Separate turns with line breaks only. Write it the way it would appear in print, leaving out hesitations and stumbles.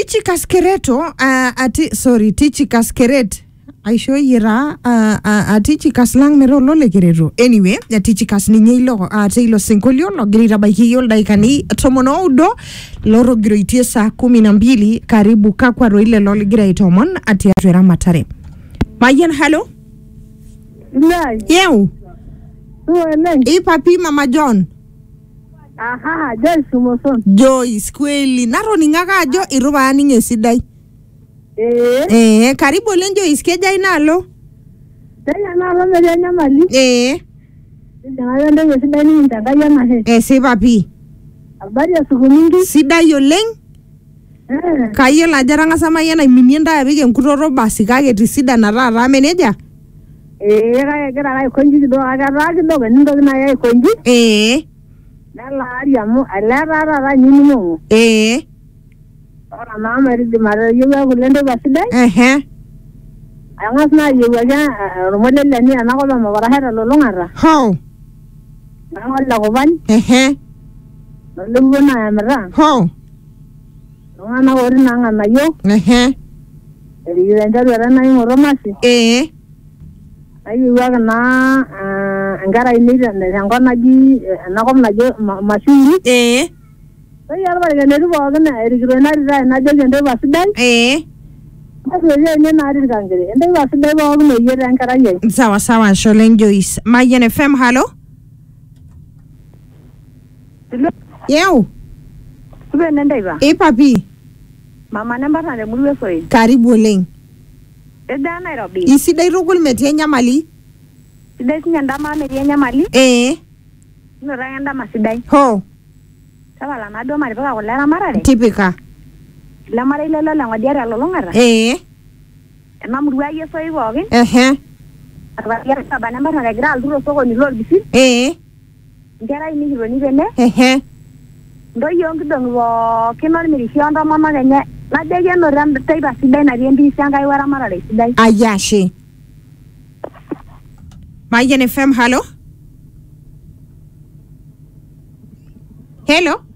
Tichi Kaskereto, Tichi Kaskeret. Aisho yira Tichi Kaslang mero lole kereto. Anyway, Tichi Kas ninyilo ilo sinkolio lo grira baikio daikani tomono udo loro groitie saa 12 karibu kakwa roile lole gira itomon ati atwera matare. Mayen hello.
Nai.
Yeu.
Uwe
Papi Mama John.
Aha, Joyce Moson.
Joyce kweli naro ningaga jo iruba aninge sidai. Karibu len Joyce keja inalo.
Tenya nalo meja nyamali. Jangan yonde sidai ni nitagaya mahe.
Si papi.
Habari ya siku mingi.
Sidai yoleng. Kayo la jaranga sama yana iminienda ya bige mkutoro basi kage tisida na rara meneja.
Kaya kira konji kidogo agara kidogo nindo na yeye konji. Nala ari amu ala nyini mungu. Ora mama ridi mara yuwa kulende basidai. Angas na yuwa ja rumole ni anako ba mabara hera lolongara.
How?
Nangol la koban. Lumbo na amra.
How?
Ngana ori nanga na yo. Eri yenda wera na ngoromasi. Ayuwa na angara ini ngona ji nakom na jo masuri. Saya arba gane ru ba gane eri grona ri na jo gende basidai. Aso ye ne na ri gangere. Ende basidai ba gane ye ran karaye.
Sawa Sholeng Joyce. Mayen FM hello.
Hello.
Yeu.
Sube nende ba.
Papi.
Mama namba na mulwe soi.
Karibu leng.
Eda Nairobi.
Isidai rugul metia nyamali.
Sidai sinyanda ma metia nyamali. Nura yanda masidai.
Ho.
Sawa la nado mari paka kulera marare.
Tipika.
La mare lelo la ngodiara lolongara. Ena murua yeso iwogi. Arbaria saba namba na gira alduro soko ni lol bisil. Ngera ini hiro ni bene. Ndo yongi dongo kinol mirisi onda mama genye. Na dege no ram taiba sidai na riendi sanga iwara marare sidai.
Ayashi. Mayen FM hello. Hello.